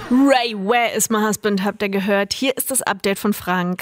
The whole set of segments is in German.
Ray, Where is my husband, habt ihr gehört. Hier ist das Update von Frank.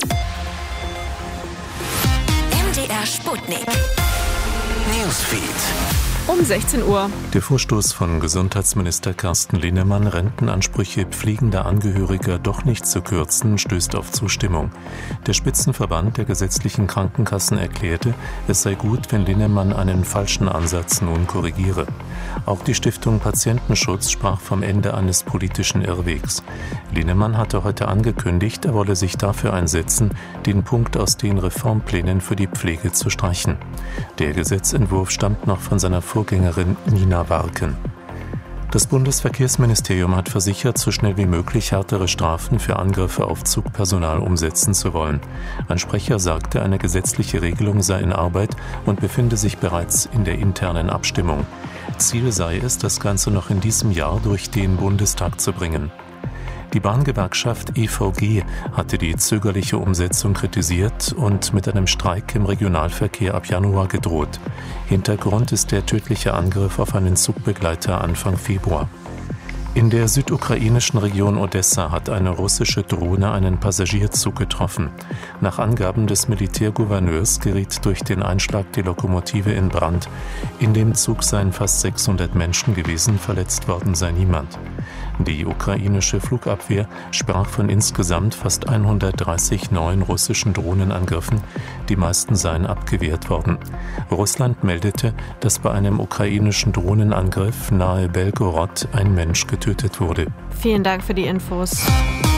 MDR Sputnik. Newsfeed. Um 16 Uhr. Der Vorstoß von Gesundheitsminister Carsten Linnemann, Rentenansprüche pflegender Angehöriger doch nicht zu kürzen, stößt auf Zustimmung. Der Spitzenverband der gesetzlichen Krankenkassen erklärte, es sei gut, wenn Linnemann einen falschen Ansatz nun korrigiere. Auch die Stiftung Patientenschutz sprach vom Ende eines politischen Irrwegs. Linnemann hatte heute angekündigt, er wolle sich dafür einsetzen, den Punkt aus den Reformplänen für die Pflege zu streichen. Der Gesetzentwurf stammt noch von seiner Vorgängerin Nina Warken. Das Bundesverkehrsministerium hat versichert, so schnell wie möglich härtere Strafen für Angriffe auf Zugpersonal umsetzen zu wollen. Ein Sprecher sagte, eine gesetzliche Regelung sei in Arbeit und befinde sich bereits in der internen Abstimmung. Ziel sei es, das Ganze noch in diesem Jahr durch den Bundestag zu bringen. Die Bahngewerkschaft EVG hatte die zögerliche Umsetzung kritisiert und mit einem Streik im Regionalverkehr ab Januar gedroht. Hintergrund ist der tödliche Angriff auf einen Zugbegleiter Anfang Februar. In der südukrainischen Region Odessa hat eine russische Drohne einen Passagierzug getroffen. Nach Angaben des Militärgouverneurs geriet durch den Einschlag die Lokomotive in Brand. In dem Zug seien fast 600 Menschen gewesen, verletzt worden sei niemand. Die ukrainische Flugabwehr sprach von insgesamt fast 130 neuen russischen Drohnenangriffen. Die meisten seien abgewehrt worden. Russland meldete, dass bei einem ukrainischen Drohnenangriff nahe Belgorod ein Mensch getötet wurde. Vielen Dank für die Infos.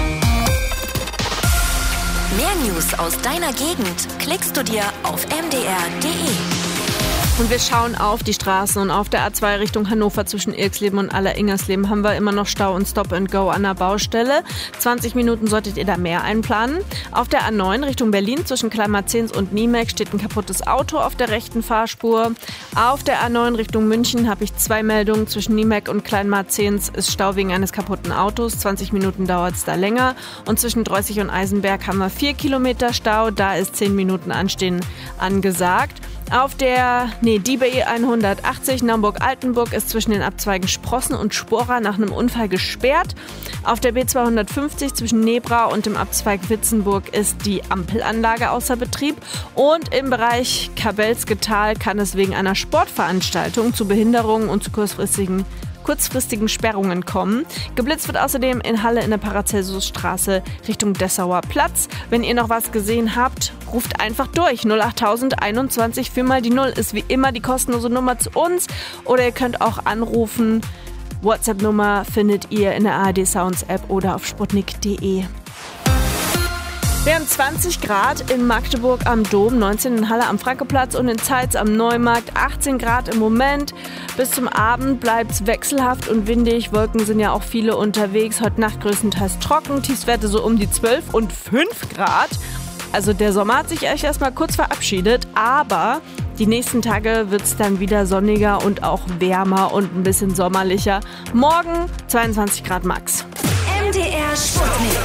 Mehr News aus deiner Gegend klickst du dir auf mdr.de. Und wir schauen auf die Straßen und auf der A2 Richtung Hannover zwischen Irxleben und Aller-Ingersleben haben wir immer noch Stau und Stop and Go an der Baustelle. 20 Minuten solltet ihr da mehr einplanen. Auf der A9 Richtung Berlin zwischen Kleinmarzens und Niemek steht ein kaputtes Auto auf der rechten Fahrspur. Auf der A9 Richtung München habe ich 2 Meldungen. Zwischen Niemek und Kleinmarzens ist Stau wegen eines kaputten Autos. 20 Minuten dauert es da länger. Und zwischen Dreußig und Eisenberg haben wir 4 Kilometer Stau. Da ist 10 Minuten Anstehen angesagt. Auf der die BE180 Naumburg-Altenburg ist zwischen den Abzweigen Sprossen und Spora nach einem Unfall gesperrt. Auf der B250 zwischen Nebra und dem Abzweig Witzenburg ist die Ampelanlage außer Betrieb. Und im Bereich Kabelsgetal kann es wegen einer Sportveranstaltung zu Behinderungen und zu kurzfristigen Sperrungen kommen. Geblitzt wird außerdem in Halle in der Paracelsusstraße Richtung Dessauer Platz. Wenn ihr noch was gesehen habt, ruft einfach durch. 08000 21 4 mal die 0 ist wie immer die kostenlose Nummer zu uns. Oder ihr könnt auch anrufen. WhatsApp-Nummer findet ihr in der ARD Sounds App oder auf sputnik.de. Wir haben 20 Grad in Magdeburg am Dom, 19 in Halle am Frankoplatz und in Zeitz am Neumarkt, 18 Grad im Moment. Bis zum Abend bleibt es wechselhaft und windig. Wolken sind ja auch viele unterwegs. Heute Nacht größtenteils trocken, Tiefstwerte so um die 12 und 5 Grad. Also der Sommer hat sich echt erstmal kurz verabschiedet, aber die nächsten Tage wird es dann wieder sonniger und auch wärmer und ein bisschen sommerlicher. Morgen 22 Grad max. MDR Sputnik.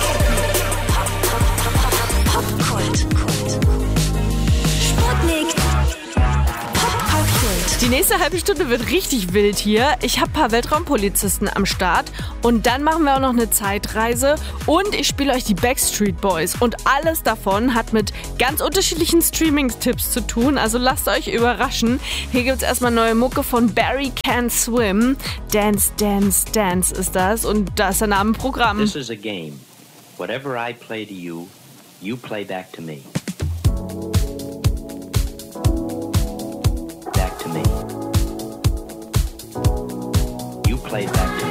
Popkult. Sputnik. Popkult. Die nächste halbe Stunde wird richtig wild hier. Ich habe ein paar Weltraumpolizisten am Start und dann machen wir auch noch eine Zeitreise und ich spiele euch die Backstreet Boys und alles davon hat mit ganz unterschiedlichen Streaming-Tipps zu tun, also lasst euch überraschen. Hier gibt es erstmal neue Mucke von Barry Can't Swim. Dance, Dance, Dance ist das und da ist der Name im Programm. This is a game. Whatever I play to you, you play back to me. Back to me. You play back to me.